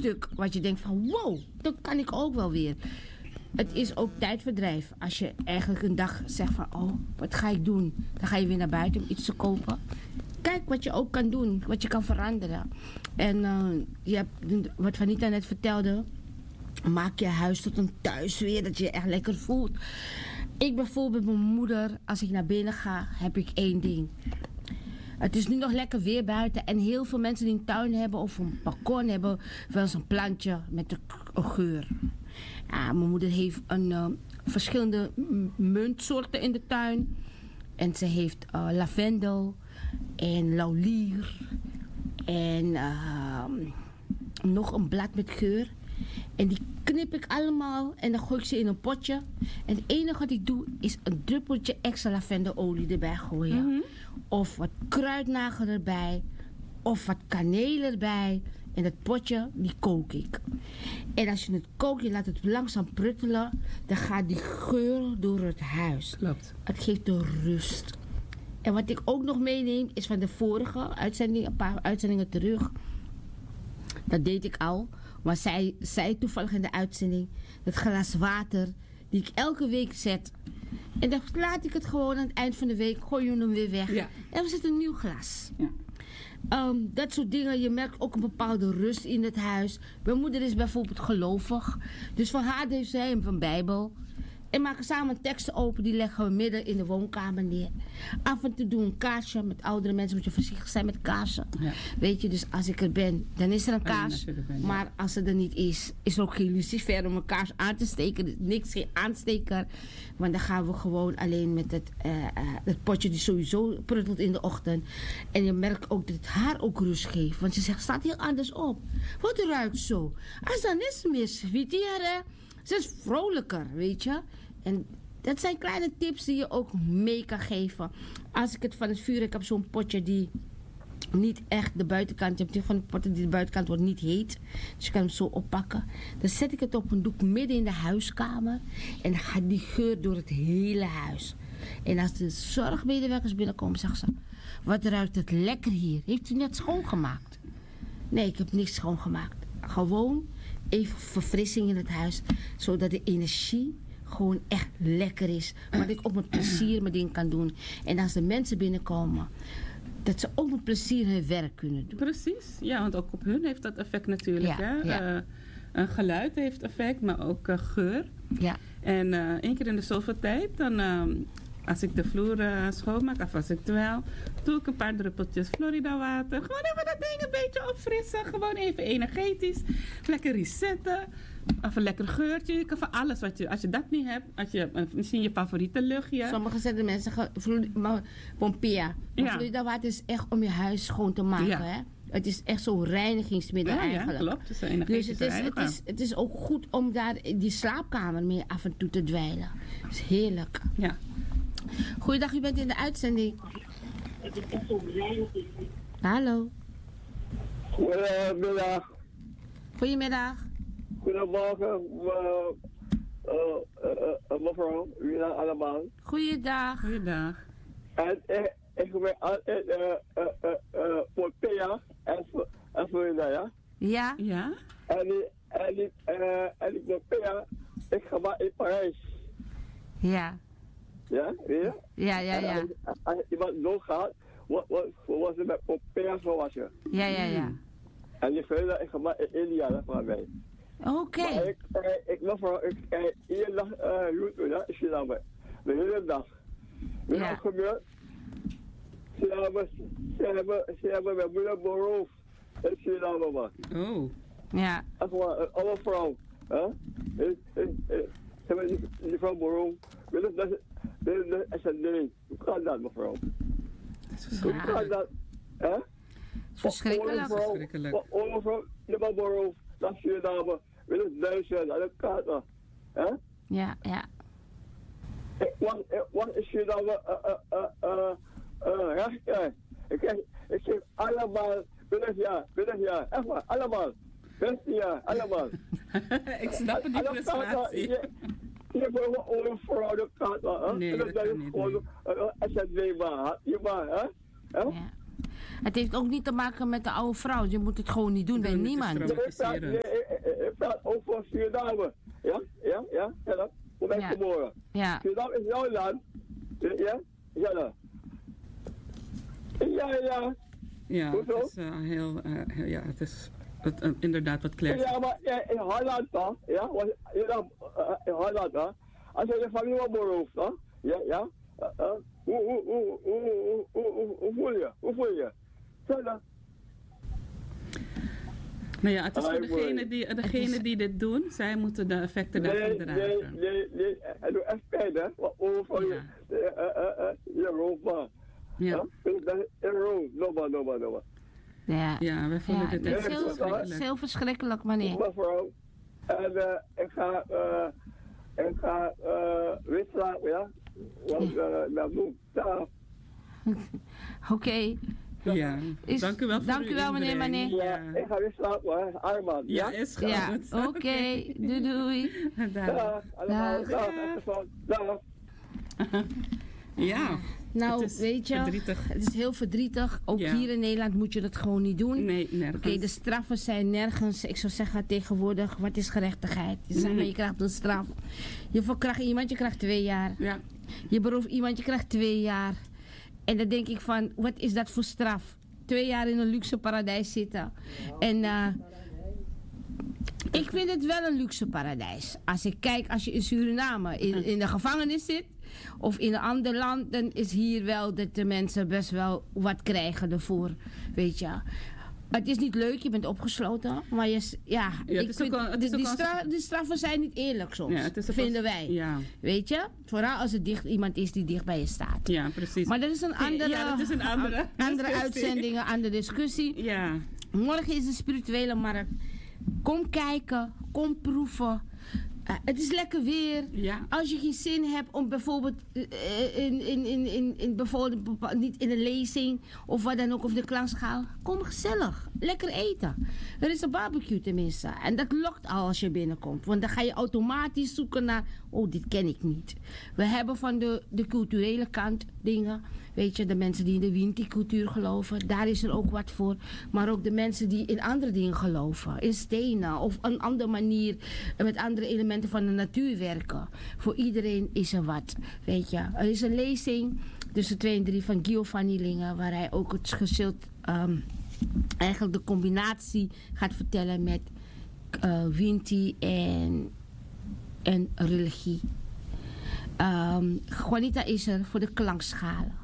stuk wat je denkt van wow, dat kan ik ook wel weer. Het is ook tijdverdrijf. Als je eigenlijk een dag zegt van oh, wat ga ik doen? Dan ga je weer naar buiten om iets te kopen. Kijk wat je ook kan doen, wat je kan veranderen. En je hebt, wat Vanita net vertelde, maak je huis tot een thuis weer, dat je je echt lekker voelt. Ik bijvoorbeeld met mijn moeder, als ik naar binnen ga, heb ik één ding. Het is nu nog lekker weer buiten en heel veel mensen die een tuin hebben of een balkon hebben wel eens een plantje met een geur. Ja, mijn moeder heeft verschillende muntsoorten in de tuin. En ze heeft lavendel en lauwlier en nog een blad met geur. En die knip ik allemaal en dan gooi ik ze in een potje. En het enige wat ik doe is een druppeltje extra lavendelolie erbij gooien. Mm-hmm. Of wat kruidnagel erbij. Of wat kaneel erbij. En dat potje, die kook ik. En als je het kookt, je laat het langzaam pruttelen. Dan gaat die geur door het huis. Klopt. Het geeft de rust. En wat ik ook nog meeneem, is van de vorige uitzending, een paar uitzendingen terug. Dat deed ik al. Maar zij zei toevallig in de uitzending, dat glas water die ik elke week zet. En dan laat ik het gewoon aan het eind van de week, gooi je hem weer weg. Ja. En we zetten een nieuw glas. Ja. Dat soort dingen, je merkt ook een bepaalde rust in het huis. Mijn moeder is bijvoorbeeld gelovig. Dus voor haar heeft zij een Bijbel. En maken samen teksten open, die leggen we midden in de woonkamer neer. Af en toe doen we een kaarsje. Met oudere mensen moet je voorzichtig zijn met kaarsen. Ja. Weet je, dus als ik er ben, dan is er een kaars. Maar als ze er niet is, is er ook geen lucifer om een kaars aan te steken. Dus niks, geen aansteker. Want dan gaan we gewoon alleen met het potje die sowieso pruttelt in de ochtend. En je merkt ook dat het haar ook rust geeft. Want ze zegt, staat heel anders op. Wat ruikt zo? Als dan is het meer sweetier, ze is vrolijker, weet je. En dat zijn kleine tips die je ook mee kan geven. Als ik het van het vuur, ik heb zo'n potje die niet echt de buitenkant. Je hebt van de potten die de buitenkant wordt niet heet. Dus je kan hem zo oppakken. Dan zet ik het op een doek midden in de huiskamer. En dan gaat die geur door het hele huis. En als de zorgmedewerkers binnenkomen, zeggen ze, wat ruikt het lekker hier. Heeft u net schoongemaakt? Nee, ik heb niks schoongemaakt. Gewoon even verfrissing in het huis. Zodat de energie gewoon echt lekker is. Maar ik ook met plezier mijn ding kan doen. En als de mensen binnenkomen, dat ze ook met plezier hun werk kunnen doen. Precies. Ja, want ook op hun heeft dat effect natuurlijk. Ja, hè? Ja. Een geluid heeft effect, maar ook geur. Ja. En één keer in de zoveel tijd, dan als ik de vloer schoonmaak, of als ik dwel, doe ik een paar druppeltjes Florida water. Gewoon even dat ding een beetje opfrissen. Gewoon even energetisch. Lekker resetten. Of een lekker geurtje. Je kan van alles wat je, als je dat niet hebt, als je misschien je favoriete luchtje. Sommige zetten mensen Pompea. Maar Florida water is echt om je huis schoon te maken. Hè? Het is echt zo'n reinigingsmiddel eigenlijk. Ja, klopt. Dus het is ook goed om daar die slaapkamer mee af en toe te dweilen. Het is heerlijk. Ja. Goeiedag, u bent in de uitzending. Het is echt zo'n reiniging. Hallo. Goedemiddag. Goedemiddag. Goedemorgen, mevrouw. Jullie allemaal. Goeiedag. Goeiedag. En ik ben altijd Pompea en Florida, ja? Ja. Ja. En die Pompea, ik ga maar in Parijs. Ja. Ja, weet je? Ja. Als iemand doodgaat, wat was het met Pompea zo was je? Ja. En die Florida, ik ga maar in India, dat van mij. Oké. Ik mevrouw, ik iedere dag YouTube, ja, is je dan de hele dag. Weet je wat gebeurt? Ze hebben mijn moeder beroofd. In Suriname, man. Oh. Ja. Dat is een oude vrouw. Hè? Ze hebben die vrouw beroofd. Dat is een ding. Hoe kan dat, mevrouw? Hoe kan dat? Hè? Verschrikkelijk. Oude vrouw, die hebben beroofd. Dat is Suriname. Weet je, Duitsland, dat kan dat. Hè? Ja. Wat is Suriname rechter? Ik zeg allemaal, binnen jaar, echt maar, allemaal. 15 jaar, allemaal. Ik snap het niet frustratie. Je hebt gewoon een oude vrouw, dat kan dat. Nee, dat kan niet. Gewoon SNW maar, je maar, hè? Ja. Het heeft ook niet te maken met de oude vrouw. Je moet het gewoon niet doen bij niemand. Ik praat ook voor Suriname. Ja. Hoe ben je geboren? Ja. Suriname is jouw land. Ja. Ja, het is heel, het is inderdaad wat kleiner. Ja, maar in Holland toch? Ja, in Holland toch? Als je de familie berooft, toch? Ja. Hoe voel je? Zeg dan. Nou ja, het is voor degene die dit doen, zij moeten de effecten daarvan dragen. Nee, het doet echt pijn, hè? Over je Europa. Ja. No. Ja, wij voelen dit echt verschrikkelijk. Het is heel verschrikkelijk, meneer. Mevrouw, en ik ga weer slapen, ja? Want dat moet daar. Oké. Ja, dank u wel voor dank u wel, meneer. Ja, ik ga weer slapen, hè? Armand. Ja, is goed. Ja, oké. Doei. Dag. Ja. Nou, weet je, verdrietig. het is heel verdrietig. Ook hier in Nederland moet je dat gewoon niet doen. Nee, nergens. Oké, de straffen zijn nergens. Ik zou zeggen tegenwoordig, wat is gerechtigheid? Je zegt, je krijgt een straf. Je verkracht iemand, je krijgt 2 jaar. Ja. Je berooft iemand, je krijgt 2 jaar. En dan denk ik van, wat is dat voor straf? 2 jaar in een luxe paradijs zitten. En ik vind het wel een luxe paradijs. Als ik kijk, als je in Suriname in de gevangenis zit, of in een ander land, dan is hier wel dat de mensen best wel wat krijgen ervoor. Weet je. Het is niet leuk, je bent opgesloten. Maar die straffen zijn niet eerlijk soms, vinden wij. Ja. Weet je? Vooral als het iemand is die dicht bij je staat. Ja, precies. Maar dat is een andere uitzending, een andere discussie. Ja. Morgen is de spirituele markt. Kom kijken, kom proeven. Het is lekker weer. Ja. Als je geen zin hebt om bijvoorbeeld niet in een lezing of wat dan ook, of de klankschaal, kom gezellig. Lekker eten. Er is een barbecue tenminste. En dat lokt al als je binnenkomt. Want dan ga je automatisch zoeken naar, oh, dit ken ik niet. We hebben van de culturele kant dingen. Weet je, de mensen die in de Winti-cultuur geloven, daar is er ook wat voor. Maar ook de mensen die in andere dingen geloven. In stenen of een andere manier met andere elementen van de natuur werken. Voor iedereen is er wat. Weet je, er is een lezing tussen 2 en 3 van Giovanni Lingen, waar hij ook het geschild, eigenlijk de combinatie gaat vertellen met Winti en religie. Juanita is er voor de klankschalen.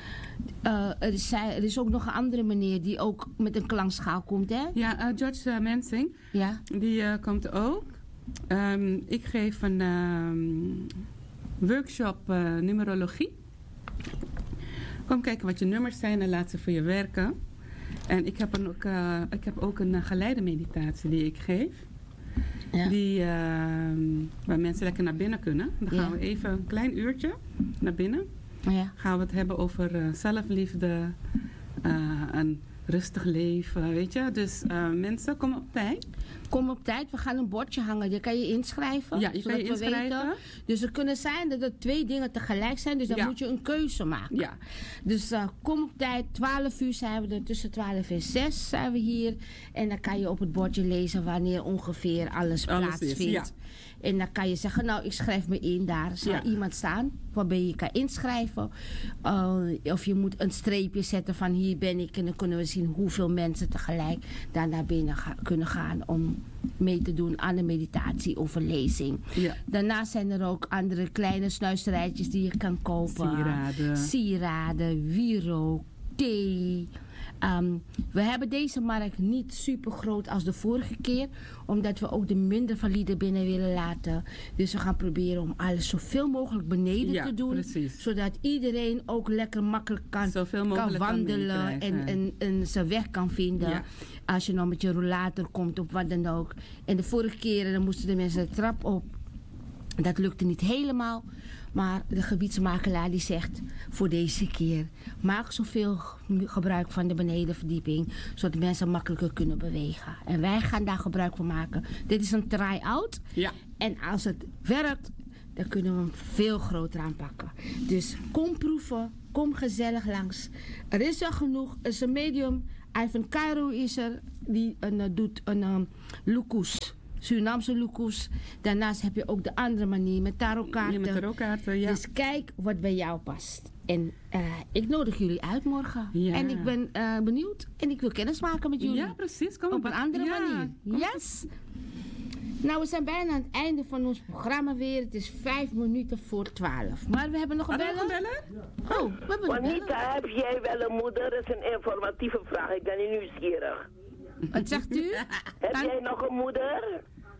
Er is ook nog een andere meneer die ook met een klankschaal komt, hè? Ja, George Mensing. Ja. Die komt ook. Ik geef een workshop numerologie. Kom kijken wat je nummers zijn en laat ze voor je werken. En ik heb ook een geleide meditatie die ik geef. Ja. Waar mensen lekker naar binnen kunnen. Dan gaan we even een klein uurtje naar binnen. Ja. Gaan we het hebben over zelfliefde, een rustig leven, weet je. Dus mensen, kom op tijd. Kom op tijd, we gaan een bordje hangen. Je kan je inschrijven. Ja, je kan je inschrijven. Dus het kunnen zijn dat er 2 dingen tegelijk zijn. Dus dan moet je een keuze maken. Ja. Dus kom op tijd, 12 uur zijn we er. Tussen 12 en 6 zijn we hier. En dan kan je op het bordje lezen wanneer ongeveer alles plaatsvindt. Ja. En dan kan je zeggen, nou, ik schrijf me in. Daar zal iemand staan waarbij je kan inschrijven. Of je moet een streepje zetten van hier ben ik. En dan kunnen we zien hoeveel mensen tegelijk daar naar binnen kunnen gaan om mee te doen aan de meditatie of een lezing. Ja. Daarnaast zijn er ook andere kleine snuisterijtjes die je kan kopen. Sieraden, wierook, thee. We hebben deze markt niet super groot als de vorige keer, omdat we ook de minder valide binnen willen laten. Dus we gaan proberen om alles zoveel mogelijk beneden te doen, precies. Zodat iedereen ook lekker makkelijk kan wandelen en zijn weg kan vinden. Ja. Als je nou met je rollator komt of wat dan ook. En de vorige keren dan moesten de mensen de trap op. Dat lukte niet helemaal. Maar de gebiedsmakelaar die zegt voor deze keer, maak zoveel gebruik van de benedenverdieping, zodat mensen makkelijker kunnen bewegen. En wij gaan daar gebruik van maken. Dit is een try-out. Ja. En als het werkt, dan kunnen we hem veel groter aanpakken. Dus kom proeven, kom gezellig langs. Er is al genoeg, er is een medium. Ivan Cairo is er, die doet een loukous. Surinaamse loukous. Daarnaast heb je ook de andere manier met tarotkaarten. Ja, met tarotkaarten, ja. Dus kijk wat bij jou past. En ik nodig jullie uit morgen. Ja. En ik ben benieuwd en ik wil kennis maken met jullie. Ja, precies. Kom op een andere manier. Yes. Nou, we zijn bijna aan het einde van ons programma weer. Het is 11:55. Maar we hebben nog een beller. Ja. Oh, we hebben een Juanita, heb jij wel een moeder? Dat is een informatieve vraag. Ik ben nu nieuwsgierig. Wat zegt u? Heb jij nog een moeder?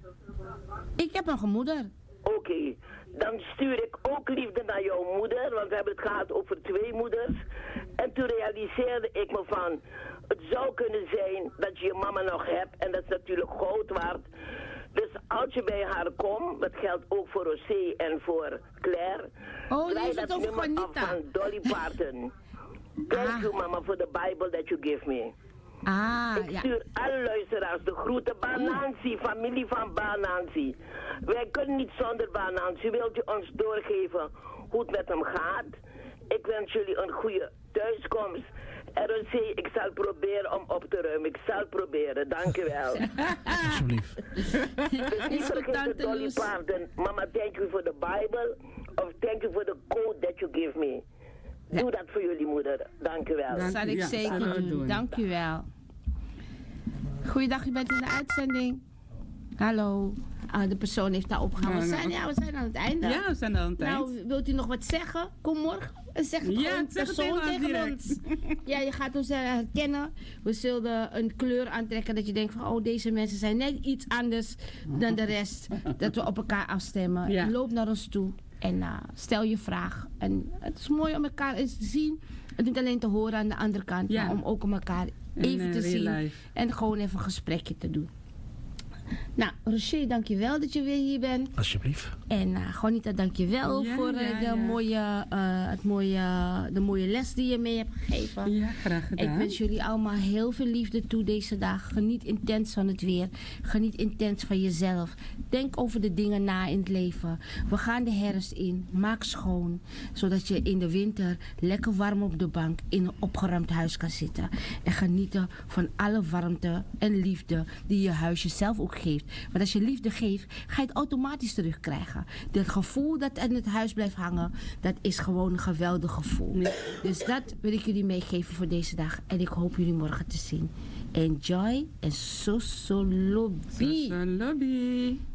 Ik heb nog een moeder. Oké. Dan stuur ik ook liefde naar jouw moeder, want we hebben het gehad over 2 moeders. En toen realiseerde ik me van, het zou kunnen zijn dat je je mama nog hebt en dat is natuurlijk goud waard. Dus als je bij haar komt, dat geldt ook voor Rosé en voor Claire. Oh, je draai heeft dat het over nummer af Juanita. van Dolly Parton. Thank you mama for the Bible that you give me. Ik stuur alle luisteraars de groeten. Banansi, familie van Banansi. Wij kunnen niet zonder Banansi. Wilt u ons doorgeven hoe het met hem gaat? Ik wens jullie een goede thuiskomst. En Rosé, ik zal proberen om op te ruimen. Ik zal proberen, dank u wel. Alsjeblieft. Dus niet vergeten Dolly Parton. Mama, thank you for the Bible. Of thank you for the code that you give me. Doe dat voor jullie moeder. Dank u wel. Dat zal ik zeker doen. Dank u wel. Goeiedag, u bent in de uitzending. Hallo. De persoon heeft daar opgehaald. We zijn aan het einde. Ja, we zijn aan het einde. Nou, wilt u nog wat zeggen? Kom morgen. Zeg het gewoon persoon tegen ons. Ja, je gaat ons herkennen. We zullen een kleur aantrekken dat je denkt van, oh, deze mensen zijn net iets anders dan de rest. Dat we op elkaar afstemmen. Ja. Loop naar ons toe en stel je vraag. En het is mooi om elkaar eens te zien. Het niet alleen te horen aan de andere kant, maar om ook om elkaar even te zien. Life. En gewoon even een gesprekje te doen. Nou, Roché, dankjewel dat je weer hier bent. Alsjeblieft. En Juanita, dankjewel voor de mooie les die je mee hebt gegeven. Ja, graag gedaan. Ik wens jullie allemaal heel veel liefde toe deze dag. Geniet intens van het weer. Geniet intens van jezelf. Denk over de dingen na in het leven. We gaan de herfst in. Maak schoon. Zodat je in de winter lekker warm op de bank in een opgeruimd huis kan zitten. En genieten van alle warmte en liefde die je huis jezelf ook geeft. Want als je liefde geeft, ga je het automatisch terugkrijgen. Dat gevoel dat in het huis blijft hangen, dat is gewoon een geweldig gevoel. Ja. Dus dat wil ik jullie meegeven voor deze dag. En ik hoop jullie morgen te zien. Enjoy en so lobby. So lobby.